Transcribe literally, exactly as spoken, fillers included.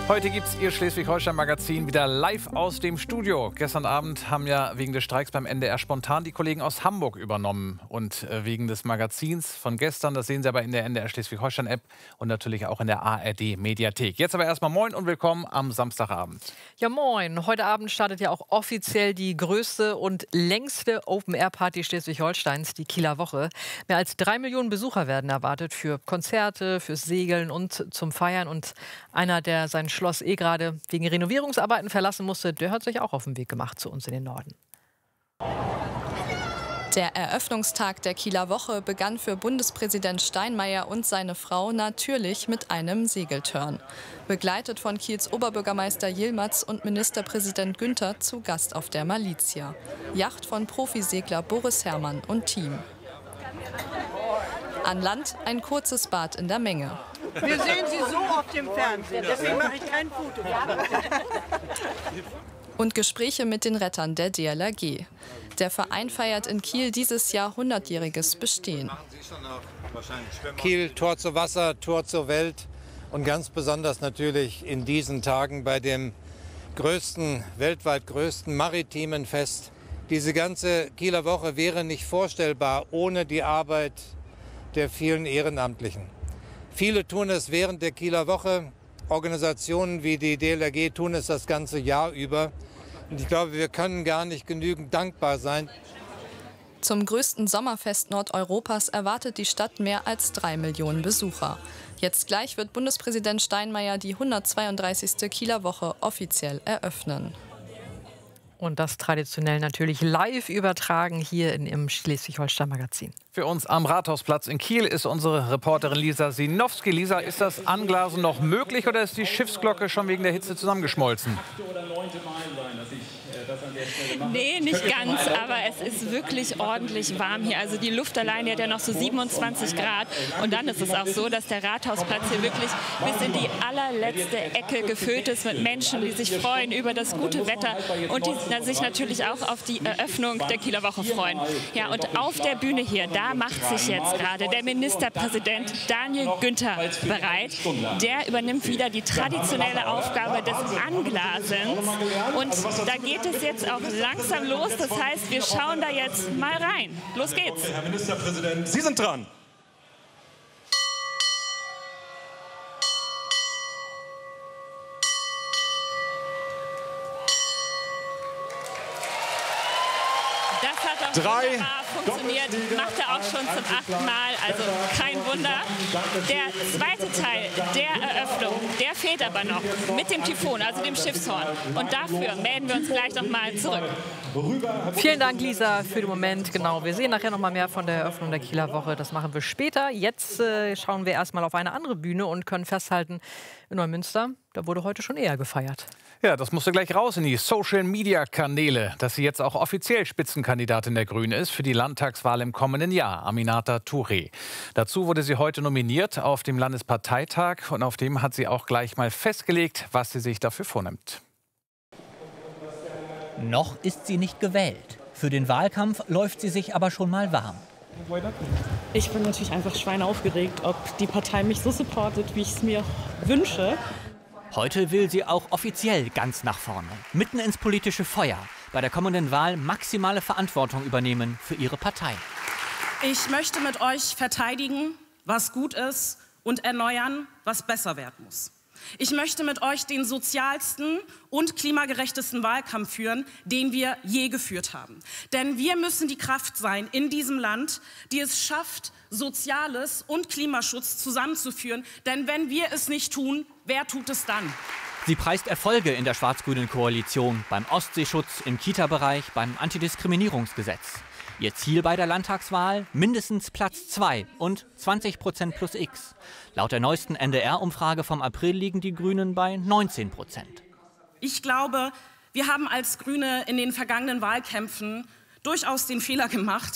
Heute gibt es Ihr Schleswig-Holstein-Magazin wieder live aus dem Studio. Gestern Abend haben ja wegen des Streiks beim N D R spontan die Kollegen aus Hamburg übernommen. Und äh, wegen des Magazins von gestern, das sehen Sie aber in der N D R Schleswig-Holstein-App und natürlich auch in der A R D-Mediathek. Jetzt aber erstmal moin und willkommen am Samstagabend. Ja moin, heute Abend startet ja auch offiziell die größte und längste Open-Air-Party Schleswig-Holsteins, die Kieler Woche. Mehr als drei Millionen Besucher werden erwartet für Konzerte, fürs Segeln und zum Feiern. Und einer, der sein Schloss eh gerade wegen Renovierungsarbeiten verlassen musste, der hat sich auch auf den Weg gemacht zu uns in den Norden. Der Eröffnungstag der Kieler Woche begann für Bundespräsident Steinmeier und seine Frau natürlich mit einem Segeltörn. Begleitet von Kiels Oberbürgermeister Yilmaz und Ministerpräsident Günther zu Gast auf der Malizia. Yacht von Profisegler Boris Herrmann und Team. An Land ein kurzes Bad in der Menge. Wir sehen Sie so auf dem Fernsehen, deswegen mache ich kein Foto. Und Gespräche mit den Rettern der D L R G. Der Verein feiert in Kiel dieses Jahr hundertjähriges Bestehen. Kiel, Tor zu Wasser, Tor zur Welt und ganz besonders natürlich in diesen Tagen bei dem größten, weltweit größten maritimen Fest. Diese ganze Kieler Woche wäre nicht vorstellbar ohne die Arbeit der vielen Ehrenamtlichen. Viele tun es während der Kieler Woche, Organisationen wie die D L R G tun es das ganze Jahr über. Und ich glaube, wir können gar nicht genügend dankbar sein. Zum größten Sommerfest Nordeuropas erwartet die Stadt mehr als drei Millionen Besucher. Jetzt gleich wird Bundespräsident Steinmeier die hundertzweiunddreißigste Kieler Woche offiziell eröffnen. Und das traditionell natürlich live übertragen hier in Ihrem Schleswig-Holstein-Magazin. Für uns am Rathausplatz in Kiel ist unsere Reporterin Lisa Sinowski. Lisa, ist das Anglasen noch möglich oder ist die Schiffsglocke schon wegen der Hitze zusammengeschmolzen? Nee, nicht ganz, aber es ist wirklich ordentlich warm hier. Also die Luft alleine hat ja noch so siebenundzwanzig Grad. Und dann ist es auch so, dass der Rathausplatz hier wirklich bis in die allerletzte Ecke gefüllt ist mit Menschen, die sich freuen über das gute Wetter und die sich natürlich auch auf die Eröffnung der Kieler Woche freuen. Ja, und auf der Bühne hier, da macht sich jetzt gerade der Ministerpräsident Daniel Günther bereit. Der übernimmt wieder die traditionelle Aufgabe des Anglasens. Und da geht es jetzt auch langsam los. Das heißt, wir schauen da jetzt mal rein. Los geht's. Herr Ministerpräsident, Sie sind dran. Das hat auch Drei. wunderbar funktioniert, macht er auch schon zum achten Mal, also kein Wunder. Der zweite Teil der Eröffnung, der fehlt aber noch mit dem Typhon, also dem Schiffshorn. Und dafür melden wir uns gleich noch mal zurück. Vielen Dank, Lisa, für den Moment. Genau, wir sehen nachher noch mal mehr von der Eröffnung der Kieler Woche. Das machen wir später. Jetzt äh, schauen wir erstmal auf eine andere Bühne und können festhalten, in Neumünster, da wurde heute schon eher gefeiert. Ja, das musste gleich raus in die Social-Media-Kanäle, dass sie jetzt auch offiziell Spitzenkandidatin der Grünen ist für die Landtagswahl im kommenden Jahr, Aminata Touré. Dazu wurde sie heute nominiert auf dem Landesparteitag und auf dem hat sie auch gleich mal festgelegt, was sie sich dafür vornimmt. Noch ist sie nicht gewählt. Für den Wahlkampf läuft sie sich aber schon mal warm. Ich bin natürlich einfach schweinaufgeregt, ob die Partei mich so supportet, wie ich es mir wünsche. Heute will sie auch offiziell ganz nach vorne, mitten ins politische Feuer, bei der kommenden Wahl maximale Verantwortung übernehmen für ihre Partei. Ich möchte mit euch verteidigen, was gut ist, und erneuern, was besser werden muss. Ich möchte mit euch den sozialsten und klimagerechtesten Wahlkampf führen, den wir je geführt haben. Denn wir müssen die Kraft sein in diesem Land, die es schafft, Soziales und Klimaschutz zusammenzuführen. Denn wenn wir es nicht tun, wer tut es dann? Sie preist Erfolge in der schwarz-grünen Koalition beim Ostseeschutz, im Kita-Bereich, beim Antidiskriminierungsgesetz. Ihr Ziel bei der Landtagswahl? Mindestens Platz zwei und zwanzig Prozent plus X. Laut der neuesten N D R-Umfrage vom April liegen die Grünen bei neunzehn Prozent. Ich glaube, wir haben als Grüne in den vergangenen Wahlkämpfen durchaus den Fehler gemacht,